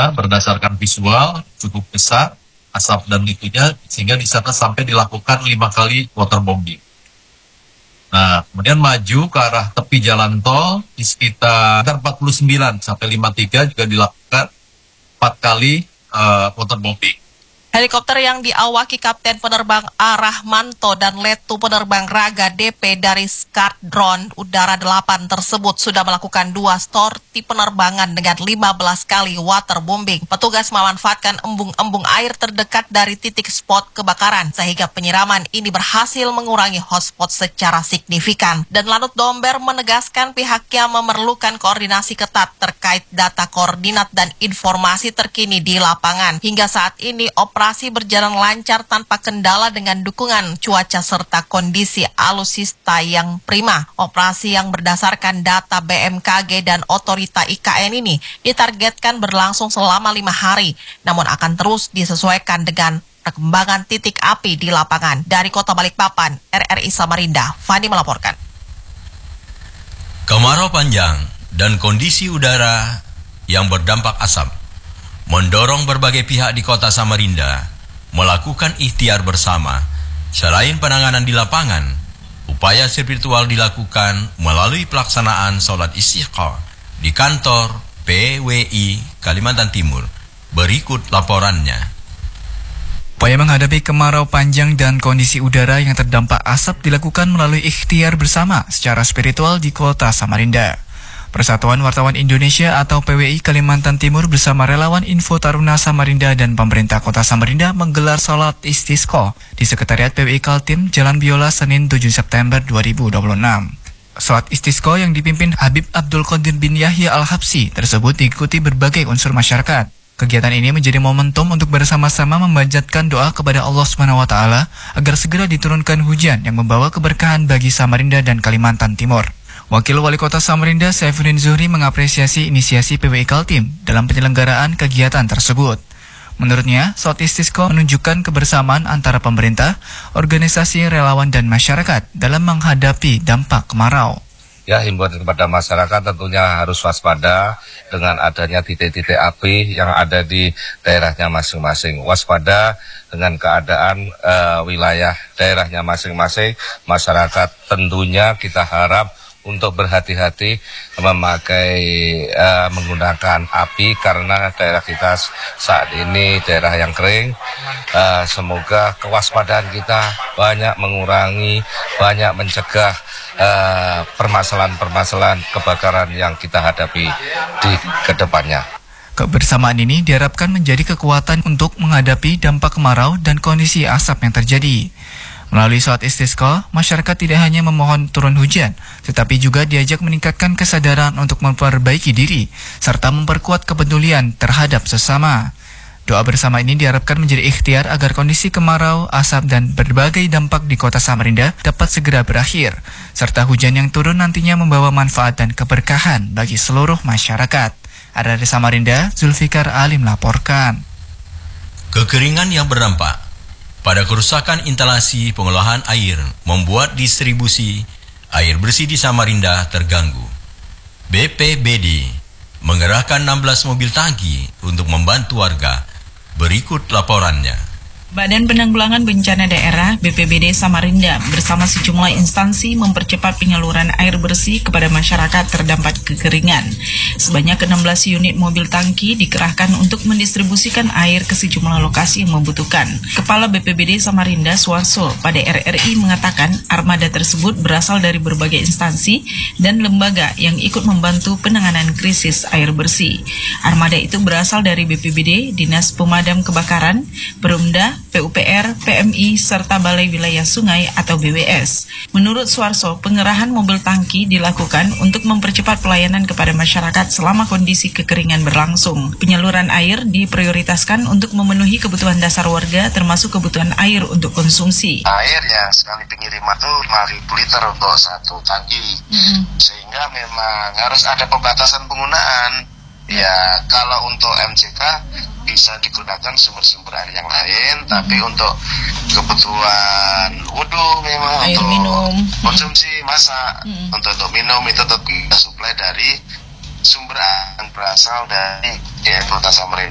kita berdasarkan visual cukup besar asap dan itunya, sehingga di sana sampai dilakukan 5 kali waterbombing. Nah, kemudian maju ke arah tepi jalan tol di sekitar 49 sampai 53 juga dilakukan 4 kali waterbombing. Helikopter yang diawaki Kapten Penerbang A. Rahmanto dan Letu Penerbang Raga DP dari Skadron Udara 8 tersebut sudah melakukan 2 sorti penerbangan dengan 15 kali waterbombing. Petugas memanfaatkan embung-embung air terdekat dari titik spot kebakaran sehingga penyiraman ini berhasil mengurangi hotspot secara signifikan. Dan Lanut Domber menegaskan pihaknya memerlukan koordinasi ketat terkait data koordinat dan informasi terkini di lapangan. Hingga saat ini operasi berjalan lancar tanpa kendala dengan dukungan cuaca serta kondisi alusista yang prima. Operasi yang berdasarkan data BMKG dan Otorita IKN ini ditargetkan berlangsung selama 5 hari, namun akan terus disesuaikan dengan perkembangan titik api di lapangan. Dari Kota Balikpapan, RRI Samarinda, Fani melaporkan. Kemarau panjang dan kondisi udara yang berdampak asap mendorong berbagai pihak di Kota Samarinda melakukan ikhtiar bersama. Selain penanganan di lapangan, upaya spiritual dilakukan melalui pelaksanaan sholat istiqo di kantor PWI Kalimantan Timur. Berikut laporannya. Upaya menghadapi kemarau panjang dan kondisi udara yang terdampak asap dilakukan melalui ikhtiar bersama secara spiritual di Kota Samarinda. Persatuan Wartawan Indonesia atau PWI Kalimantan Timur bersama relawan Info Taruna Samarinda dan pemerintah Kota Samarinda menggelar sholat istisqa di Sekretariat PWI Kaltim, Jalan Biola, Senin 7 September 2026. Sholat istisqa yang dipimpin Habib Abdul Qadir bin Yahya Al-Habsyi tersebut diikuti berbagai unsur masyarakat. Kegiatan ini menjadi momentum untuk bersama-sama memanjatkan doa kepada Allah SWT agar segera diturunkan hujan yang membawa keberkahan bagi Samarinda dan Kalimantan Timur. Wakil Wali Kota Samarinda Saifuddin Zuhri mengapresiasi inisiasi PWI Kaltim dalam penyelenggaraan kegiatan tersebut. Menurutnya, sholat istisqa menunjukkan kebersamaan antara pemerintah, organisasi relawan dan masyarakat dalam menghadapi dampak kemarau. Ya, himbauan kepada masyarakat tentunya harus waspada dengan adanya titik-titik api yang ada di daerahnya masing-masing. Waspada dengan keadaan wilayah daerahnya masing-masing. Masyarakat tentunya kita harap untuk berhati-hati memakai menggunakan api karena daerah kita saat ini daerah yang kering. Semoga kewaspadaan kita banyak mengurangi, banyak mencegah permasalahan-permasalahan kebakaran yang kita hadapi di kedepannya. Kebersamaan ini diharapkan menjadi kekuatan untuk menghadapi dampak kemarau dan kondisi asap yang terjadi. Melalui sholat istisqa, masyarakat tidak hanya memohon turun hujan, tetapi juga diajak meningkatkan kesadaran untuk memperbaiki diri, serta memperkuat kepedulian terhadap sesama. Doa bersama ini diharapkan menjadi ikhtiar agar kondisi kemarau, asap, dan berbagai dampak di Kota Samarinda dapat segera berakhir, serta hujan yang turun nantinya membawa manfaat dan keberkahan bagi seluruh masyarakat. Dari Samarinda, Zulfikar Ali melaporkan. Kekeringan yang berdampak pada kerusakan instalasi pengolahan air membuat distribusi air bersih di Samarinda terganggu. BPBD mengerahkan 16 mobil tangki untuk membantu warga. Berikut laporannya. Badan Penanggulangan Bencana Daerah BPBD Samarinda bersama sejumlah instansi mempercepat penyaluran air bersih kepada masyarakat terdampak kekeringan. Sebanyak 16 unit mobil tangki dikerahkan untuk mendistribusikan air ke sejumlah lokasi yang membutuhkan. Kepala BPBD Samarinda Suarso pada RRI mengatakan armada tersebut berasal dari berbagai instansi dan lembaga yang ikut membantu penanganan krisis air bersih. Armada itu berasal dari BPBD, Dinas Pemadam Kebakaran, Perumda, PUPR, PMI, serta Balai Wilayah Sungai atau BWS. Menurut Suarso, pengerahan mobil tangki dilakukan untuk mempercepat pelayanan kepada masyarakat selama kondisi kekeringan berlangsung. Penyaluran air diprioritaskan untuk memenuhi kebutuhan dasar warga termasuk kebutuhan air untuk konsumsi. Air ya sekali pengiriman itu 5.000 liter untuk satu tangki. Sehingga memang harus ada pembatasan penggunaan. Ya, kalau untuk MCK bisa digunakan sumber-sumber air yang lain, tapi untuk kebutuhan wudhu memang air untuk minum, konsumsi masak, untuk minum itu tetap kita suplai dari sumber yang berasal dari Kota Samarinda.